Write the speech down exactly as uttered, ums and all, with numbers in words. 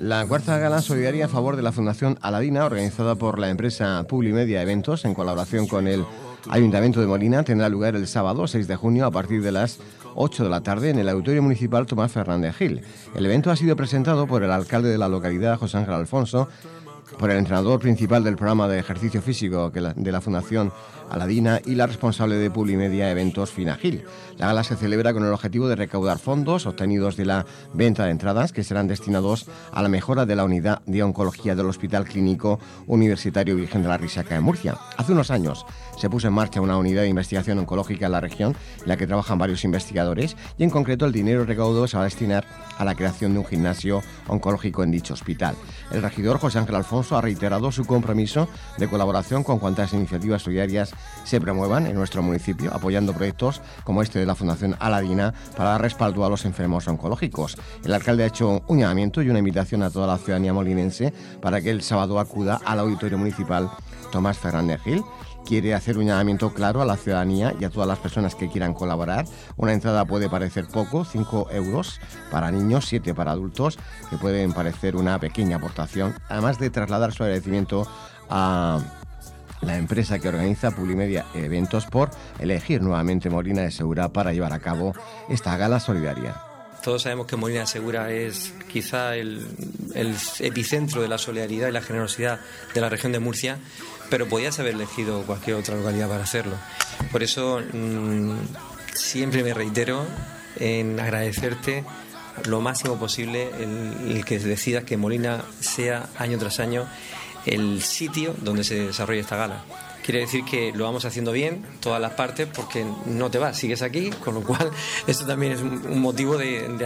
La cuarta gala solidaria a favor de la Fundación Aladina, organizada por la empresa Publimedia Eventos en colaboración con el Ayuntamiento de Molina, tendrá lugar el sábado seis de junio a partir de las ocho de la tarde en el Auditorio Municipal Tomás Fernández Gil. El evento ha sido presentado por el alcalde de la localidad, José Ángel Alfonso, por el entrenador principal del programa de ejercicio físico de la Fundación Aladina y la responsable de Publimedia Eventos, Fina Gil. La gala se celebra con el objetivo de recaudar fondos obtenidos de la venta de entradas que serán destinados a la mejora de la unidad de oncología del Hospital Clínico Universitario Virgen de la Risaca en Murcia. Hace unos años se puso en marcha una unidad de investigación oncológica en la región en la que trabajan varios investigadores y en concreto el dinero recaudado se va a destinar a la creación de un gimnasio oncológico en dicho hospital. El regidor José Ángel Alfonso ha reiterado su compromiso de colaboración con cuantas iniciativas solidarias se promuevan en nuestro municipio, apoyando proyectos como este de la Fundación Aladina para dar respaldo a los enfermos oncológicos. El alcalde ha hecho un llamamiento y una invitación a toda la ciudadanía molinense para que el sábado acuda al Auditorio Municipal Tomás Fernández Gil. Quiere hacer un llamamiento claro a la ciudadanía y a todas las personas que quieran colaborar. Una entrada puede parecer poco, cinco euros para niños, siete para adultos, que pueden parecer una pequeña aportación, además de trasladar su agradecimiento a la empresa que organiza Publimedia Eventos por elegir nuevamente Molina de Segura para llevar a cabo esta gala solidaria. Todos sabemos que Molina de Segura es quizá el, el epicentro de la solidaridad y la generosidad de la región de Murcia, pero podías haber elegido cualquier otra localidad para hacerlo. Por eso mmm, siempre me reitero en agradecerte lo máximo posible el, el que decidas que Molina sea año tras año el sitio donde se desarrolla esta gala. Quiere decir que lo vamos haciendo bien, todas las partes, porque no te vas, sigues aquí, con lo cual esto también es un motivo de, de